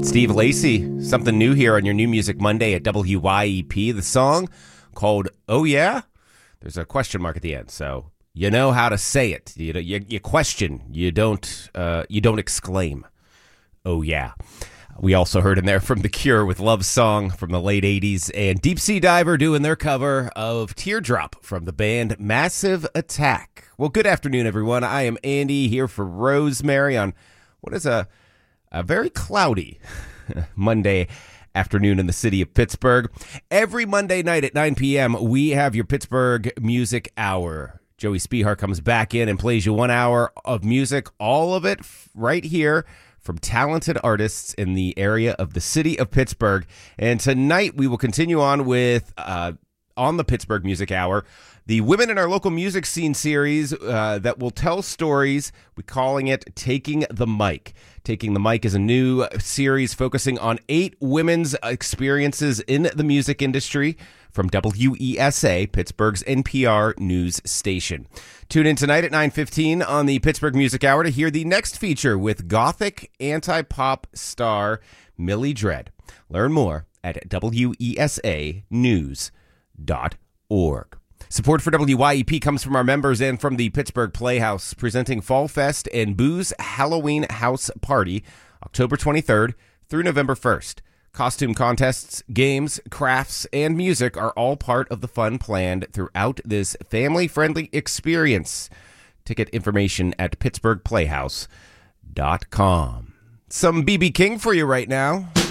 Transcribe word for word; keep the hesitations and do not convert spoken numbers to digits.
Steve Lacy, something new here on your New Music Monday at W Y E P. The song called Oh Yeah? There's a question mark at the end, so you know how to say it. You you, you question, you don't uh, you don't exclaim. Oh yeah. We also heard in there from The Cure with Love Song from the late eighties, and Deep Sea Diver doing their cover of Teardrop from the band Massive Attack. Well, good afternoon, everyone. I am Andy here for Rosemary on what is a a very cloudy Monday afternoon in the city of Pittsburgh. Every Monday night at nine p.m., we have your Pittsburgh Music Hour. Joey Spihar comes back in and plays you one hour of music, all of it right here from talented artists in the area of the city of Pittsburgh. And tonight we will continue on with, uh, on the Pittsburgh Music Hour, the Women in Our Local Music Scene series uh, that will tell stories. We're calling it Taking the Mic. Taking the Mic is a new series focusing on eight women's experiences in the music industry from W E S A, Pittsburgh's N P R news station. Tune in tonight at nine fifteen on the Pittsburgh Music Hour to hear the next feature with Gothic anti-pop star Millie Dread. Learn more at W E S A news dot org. Support for W Y E P comes from our members and from the Pittsburgh Playhouse, presenting Fall Fest and Booze Halloween House Party, October twenty-third through November first. Costume contests, games, crafts, and music are all part of the fun planned throughout this family-friendly experience. Ticket information at pittsburgh playhouse dot com. Some B B King for you right now.